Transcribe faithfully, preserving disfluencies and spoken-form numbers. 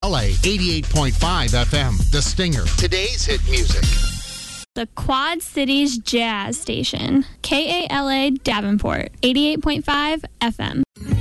L A eighty-eight point five F M. The Stinger. Today's hit music. The Quad Cities Jazz Station. K A L A Davenport. eighty-eight point five F M.